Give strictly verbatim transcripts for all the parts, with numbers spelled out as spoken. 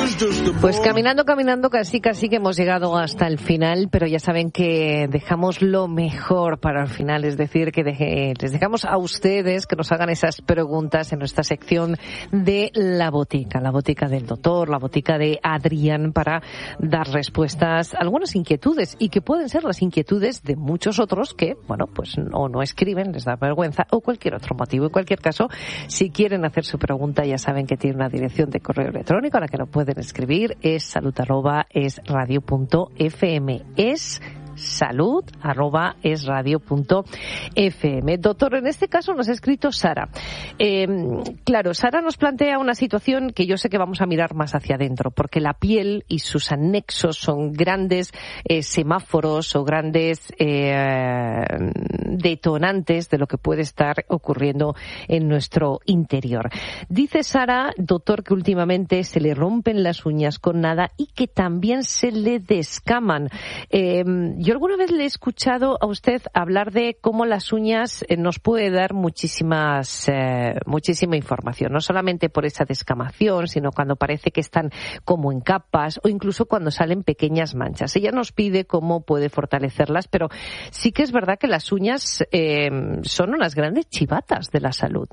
Pues caminando, caminando, casi, casi que hemos llegado hasta el final, pero ya saben que dejamos lo mejor para el final, es decir, que deje, les dejamos a ustedes que nos hagan esas preguntas en nuestra sección de La Botica, la botica del doctor, la botica de Adrián, para dar respuestas a algunas inquietudes, y que pueden ser las inquietudes de muchos otros que, bueno, pues o no escriben, les da vergüenza, o cualquier otro motivo. En cualquier caso, si quieren hacer su pregunta, ya saben que tiene una dirección de correo electrónico a la que no pueden escribir, es salud arroba es radio punto f m. Es salud arroba es radio punto f m. Doctor, en este caso nos ha escrito Sara. Eh, claro, Sara nos plantea una situación que yo sé que vamos a mirar más hacia adentro, porque la piel y sus anexos son grandes eh, semáforos o grandes eh, detonantes de lo que puede estar ocurriendo en nuestro interior. Dice Sara, doctor, que últimamente se le rompen las uñas con nada y que también se le descaman. Eh, Yo alguna vez le he escuchado a usted hablar de cómo las uñas eh, nos puede dar muchísimas, eh, muchísima información, no solamente por esa descamación, sino cuando parece que están como en capas o incluso cuando salen pequeñas manchas. Ella nos pide cómo puede fortalecerlas, pero sí que es verdad que las uñas eh, son unas grandes chivatas de la salud.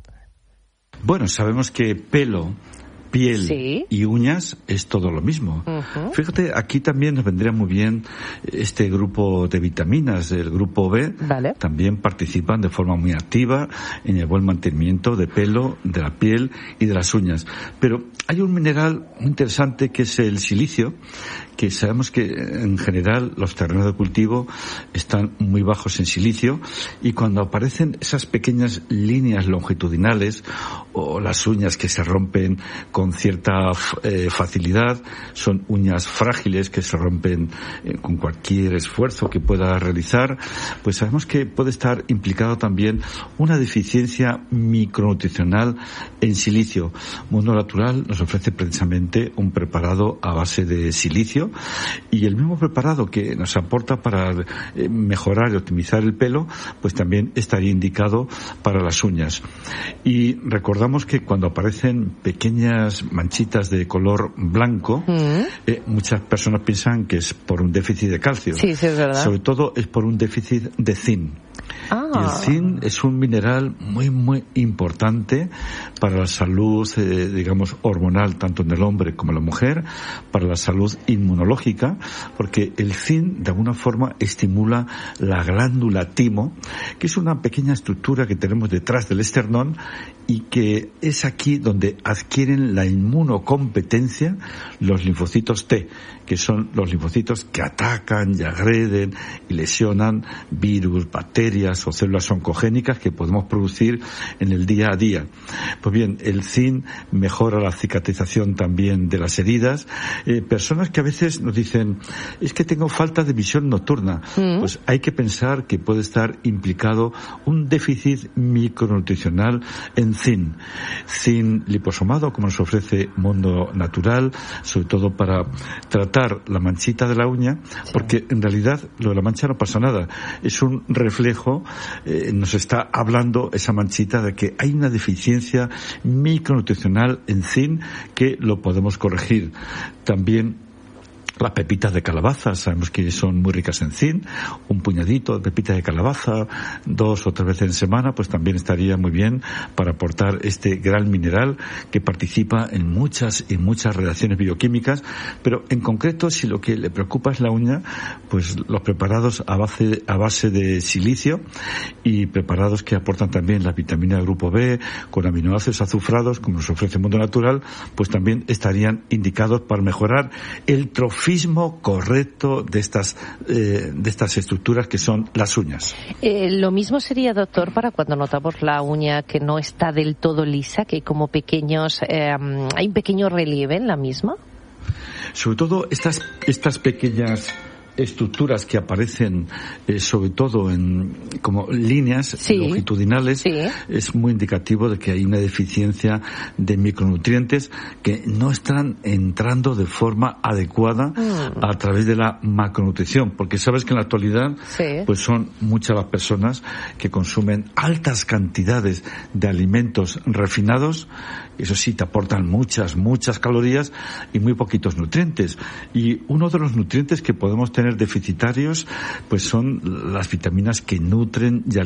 Bueno, sabemos que pelo, piel sí. y uñas es todo lo mismo. Uh-huh. Fíjate, aquí también nos vendría muy bien este grupo de vitaminas, el grupo B. Vale. También participan de forma muy activa en el buen mantenimiento de pelo, de la piel y de las uñas. Pero hay un mineral muy interesante que es el silicio, que sabemos que en general los terrenos de cultivo están muy bajos en silicio, y cuando aparecen esas pequeñas líneas longitudinales o las uñas que se rompen con cierta eh, facilidad, son uñas frágiles que se rompen eh, con cualquier esfuerzo que pueda realizar, pues sabemos que puede estar implicado también una deficiencia micronutricional en silicio. Mundo Natural nos ofrece precisamente un preparado a base de silicio, y el mismo preparado que nos aporta para eh, mejorar y optimizar el pelo, pues también estaría indicado para las uñas. Y recordamos que cuando aparecen pequeñas manchitas de color blanco, mm. eh, muchas personas piensan que es por un déficit de calcio. Sí, sí, es verdad. Sobre todo es por un déficit de zinc. Ah. Y el zinc es un mineral muy, muy importante para la salud, eh, digamos, hormonal, tanto en el hombre como en la mujer, para la salud inmunológica, porque el zinc, de alguna forma, estimula la glándula timo, que es una pequeña estructura que tenemos detrás del esternón y que es aquí donde adquieren la inmunocompetencia los linfocitos T, que son los linfocitos que atacan y agreden y lesionan virus, bacterias o células oncogénicas que podemos producir en el día a día. Pues bien, el zinc mejora la cicatrización también de las heridas. Eh, personas que a veces nos dicen, es que tengo falta de visión nocturna. Mm. Pues hay que pensar que puede estar implicado un déficit micronutricional en zinc. Zinc liposomado, como nos ofrece Mundo Natural, sobre todo para tratar la manchita de la uña, sí. Porque en realidad lo de la mancha no pasa nada. Es un reflejo, eh, nos está hablando esa manchita de que hay una deficiencia micronutricional en zinc que lo podemos corregir. También las pepitas de calabaza, sabemos que son muy ricas en zinc. Un puñadito de pepitas de calabaza, dos o tres veces en semana, pues también estaría muy bien para aportar este gran mineral que participa en muchas y muchas reacciones bioquímicas. Pero en concreto, si lo que le preocupa es la uña, pues los preparados a base, a base de silicio y preparados que aportan también la vitamina del grupo B con aminoácidos azufrados, como nos ofrece Mundo Natural, pues también estarían indicados para mejorar el trofismo correcto de estas eh, de estas estructuras que son las uñas. Eh, lo mismo sería, doctor, para cuando notamos la uña que no está del todo lisa, que hay como pequeños, eh, hay un pequeño relieve en la misma. Sobre todo estas estas pequeñas estructuras que aparecen eh, sobre todo en como líneas sí, longitudinales, sí. Es muy indicativo de que hay una deficiencia de micronutrientes que no están entrando de forma adecuada mm. a través de la macronutrición, porque sabes que en la actualidad sí. pues son muchas las personas que consumen altas cantidades de alimentos refinados eso sí, te aportan muchas, muchas calorías y muy poquitos nutrientes. Y uno de los nutrientes que podemos tener deficitarios, pues son las vitaminas que nutren y